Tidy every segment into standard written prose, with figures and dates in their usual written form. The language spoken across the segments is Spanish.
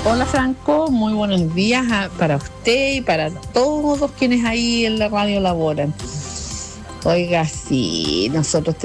Hola Franco, muy buenos días para usted y para todos quienes ahí en la radio laboran. Oiga, sí, nosotros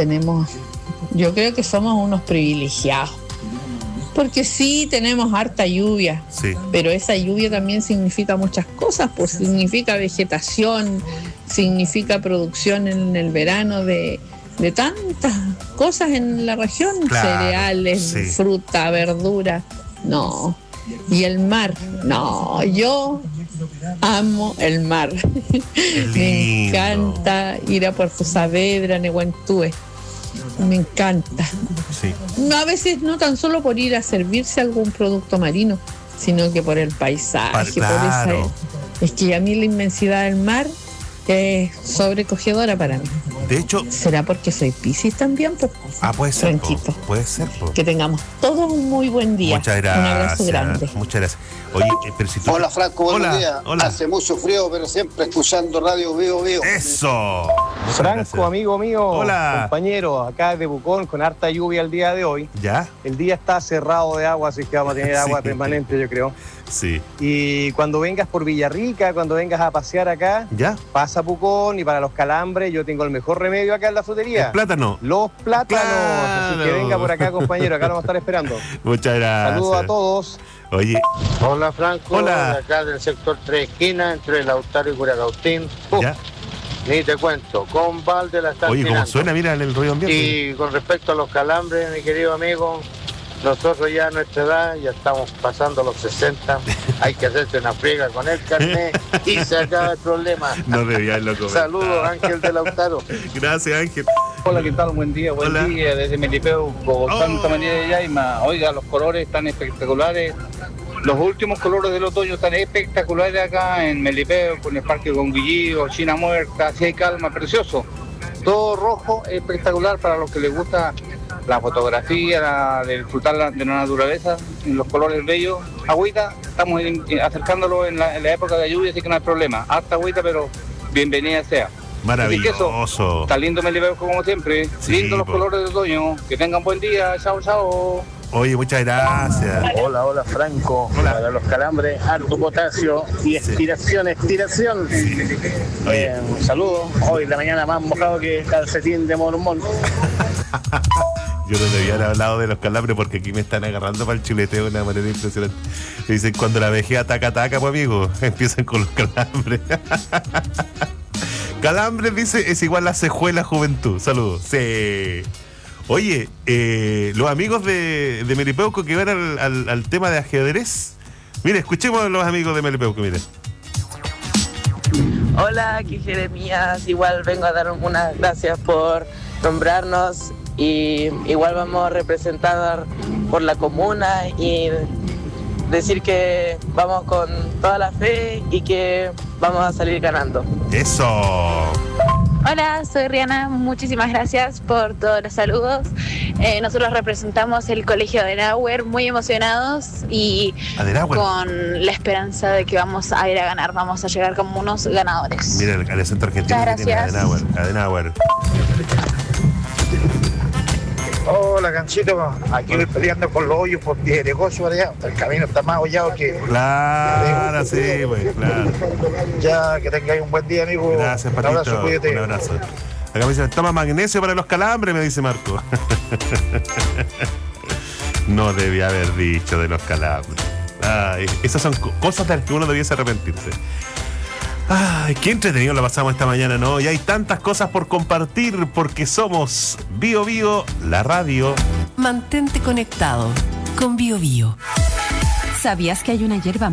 yo creo que somos unos privilegiados, porque sí tenemos harta lluvia, Sí. pero esa lluvia también significa muchas cosas, pues significa vegetación, significa producción en el verano de tantas cosas en la región, Claro, cereales, sí. fruta, verdura, no. Y el mar, no, yo amo el mar. Me lindo. encanta ir a Puerto Saavedra, Nehuentúe. Me encanta. Sí. A veces no tan solo por ir a servirse algún producto marino, sino que por el paisaje, Claro. es que a mí la inmensidad del mar es sobrecogedora para mí. De hecho, ¿Será porque soy Piscis también? Pues, puede ser. Franquito. Puede ser. Que tengamos todos un muy buen día. Muchas gracias. Un abrazo grande. Muchas gracias. Oye, pero si tú... Hola Franco, buenos días. Hola. Hace mucho frío, pero siempre escuchando Radio Vivo Vivo. ¡Eso! Muchas Franco, gracias. amigo mío, Hola. compañero, acá de Pucón, con harta lluvia el día de hoy. ¿Ya? El día está cerrado de agua, así que vamos a tener agua Sí. permanente, yo creo. Sí. Y cuando vengas por Villarrica, cuando vengas a pasear acá, ¿Ya? pasa a Pucón, y para los calambres yo tengo el mejor remedio acá en la frutería. El plátano. Los plátanos. Así que Claro. venga por acá, compañero, acá lo vamos a estar esperando. Muchas gracias. Saludos a todos. Oye, Hola Franco, Hola. de acá del sector 3 esquinas, entre Lautaro y Curacautín. ¿ya? Ni te cuento, con Valde la están Oye, ¿cómo tirando. suena? Mira el ruido ambiente. Y con respecto a los calambres, mi querido amigo, nosotros ya a nuestra edad ya estamos pasando los 60, hay que hacerse una friega con el carnet y se acaba el problema. No debía haberlo comentado. Saludos, Ángel de Lautaro. Gracias, Ángel. Hola, ¿qué tal? Buen día, Hola. desde Melipeu, Bogotá, Oh. María de Yaima. Oiga, los colores están espectaculares. Los últimos colores del otoño están espectaculares acá en Melipeu, con el Parque Conguillío, China Muerta, así hay calma, precioso. Todo rojo, espectacular para los que les gusta la fotografía, de disfrutar de la naturaleza, en los colores bellos. Agüita, estamos acercándolo en la época de lluvia, así que no hay problema. Harta agüita, pero bienvenida sea. Maravilloso. Está lindo Melipeu como siempre. Sí, Lindo los po. colores de otoño. Que tengan buen día. Chao, chao. Oye, muchas gracias. Hola Franco, Hola. para los calambres, harto potasio y estiración. Oye. Un saludo, hoy la mañana más mojado que calcetín de mormón. Yo no debía haber hablado de los calambres porque aquí me están agarrando para el chuleteo de una manera impresionante. Dicen, cuando la vejez ataca, pues amigo, empiezan con los calambres. Calambres, dice, es igual a cejuela juventud. Saludos. Sí. Oye, los amigos de Melipeuco que van al tema de ajedrez. Mire, escuchemos a los amigos de Melipeuco, mire. Hola, aquí Jeremías. Igual vengo a dar unas gracias por nombrarnos y igual vamos a representar por la comuna y decir que vamos con toda la fe y que vamos a salir ganando. Eso. Hola, soy Rihanna, muchísimas gracias por todos los saludos. Nosotros representamos el Colegio Adenauer, muy emocionados y Adenauer. con la esperanza de que vamos a ir a ganar, vamos a llegar como unos ganadores. Mira el acento argentino Muchas que tiene gracias. Adenauer. Hola, Ganchito. Aquí voy peleando con los hoyos porque negocio para allá. El camino está más hollado que... Claro, sí, pues, claro. Ya, que tengáis un buen día, amigo. Gracias, Un Patito. abrazo, cuídate. Un abrazo. Acá me dicen, toma magnesio para los calambres, me dice Marco. No debía haber dicho de los calambres. Ay, esas son cosas de las que uno debiese arrepentirse. Ay, qué entretenido lo pasamos esta mañana, ¿no? Y hay tantas cosas por compartir porque somos Bio Bio, la radio. Mantente conectado con Bio Bio. ¿Sabías que hay una hierba